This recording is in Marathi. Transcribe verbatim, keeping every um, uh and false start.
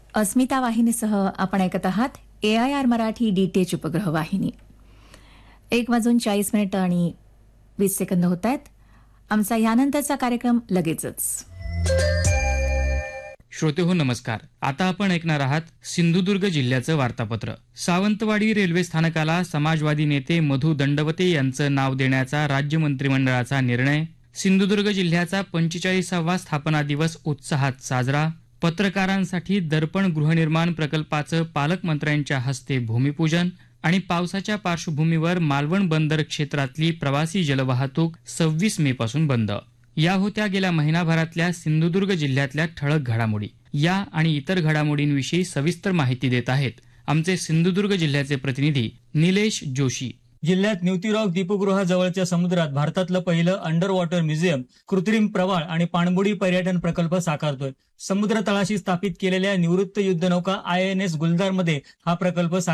अस्मिता वाहिनीसह आपण ऐकत आहात ए आय आर मराठी डीटीएच उपग्रह वाहिनी. एक वाजून चाळीस मिनिटं आणि वीस सेकंद होत आहेत. आमचा यानंतरचा कार्यक्रम लगेचच. श्रोते हो नमस्कार. आता आपण ऐकणार आहात सिंधुदुर्ग जिल्ह्याचं वार्तापत्र. सावंतवाडी रेल्वे स्थानकाला समाजवादी नेते मधु दंडवते यांचं नाव देण्याचा राज्य मंत्रिमंडळाचा निर्णय. सिंधुदुर्ग जिल्ह्याचा पंचेचाळीसावा स्थापना दिवस उत्साहात साजरा. पत्रकारांसाठी दर्पण गृहनिर्माण प्रकल्पाचं पालकमंत्र्यांच्या हस्ते भूमिपूजन. आणि पावसाच्या पार्श्वभूमीवर मालवण बंदर क्षेत्रातली प्रवासी जलवाहतूक सव्वीस मे पासून बंद. या होत्या गेल्या महिनाभरातल्या सिंधुदुर्ग जिल्ह्यातल्या ठळक घडामोडी. या आणि इतर घडामोडींविषयी सविस्तर माहिती देत आहेत आमचे सिंधुदुर्ग जिल्ह्याचे प्रतिनिधी निलेश जोशी. जिल्ह्यात न्यूतिरॉक दीपगृहाजवळच्या समुद्रात भारतातलं पहिलं अंडर वॉटर म्युझियम, कृत्रिम प्रवाळ आणि पाणबुडी पर्यटन प्रकल्प साकारतोय. समुद्र तळाशी स्थापित केलेल्या निवृत्त युद्धनौका आय एन एस गुलदार मध्ये हा प्रकल्प